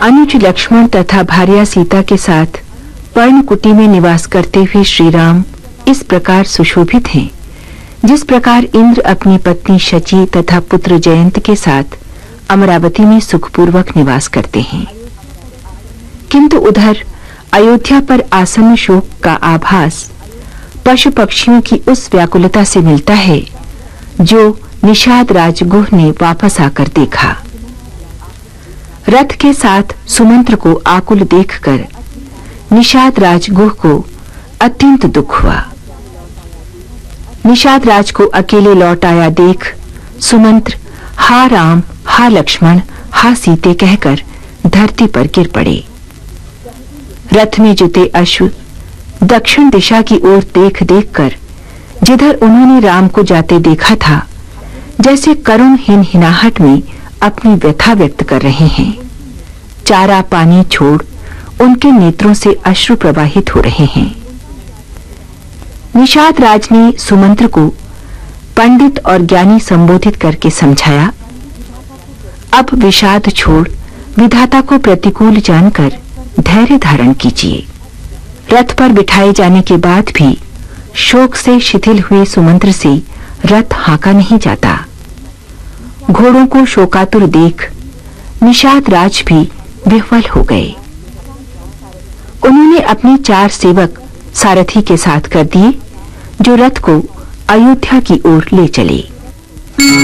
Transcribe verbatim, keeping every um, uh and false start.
अनुज लक्ष्मण तथा भार्या सीता के साथ पर्णकुटी में निवास करते हुए श्री राम इस प्रकार सुशोभित हैं, जिस प्रकार इंद्र अपनी पत्नी शची तथा पुत्र जयंत के साथ अमरावती में सुखपूर्वक निवास करते हैं। किंतु उधर अयोध्या पर आसन्न शोक का आभास पशु पक्षियों की उस व्याकुलता से मिलता है जो निषाद राजगुह ने वापस आकर देखा। रथ के साथ सुमंत्र को आकुल देखकर निषाद राजगुह को अत्यंत दुख हुआ। निषाद राज को अकेले लौट आया देख सुमंत्र हा राम, हा लक्ष्मण, हा सीते कहकर धरती पर गिर पड़े। रथ में जुते अश्व दक्षिण दिशा की ओर देख देख कर जिधर उन्होंने राम को जाते देखा था, जैसे करुण हिनहिनाहट में अपनी व्यथा व्यक्त कर रहे हैं। चारा पानी छोड़ उनके नेत्रों से अश्रु प्रवाहित हो रहे हैं। निषाद राज ने सुमंत्र को पंडित और ज्ञानी संबोधित करके समझाया, अब विषाद छोड़ विधाता को प्रतिकूल जानकर धैर्य धारण कीजिए। रथ पर बिठाए जाने के बाद भी शोक से शिथिल हुए सुमंत्र से रथ हाँका नहीं जाता। घोड़ों को शोकातुर देख निषाद राज भी विह्वल हो गए। उन्होंने अपने चार सेवक सारथी के साथ कर दिए, जो रथ को अयोध्या की ओर ले चले।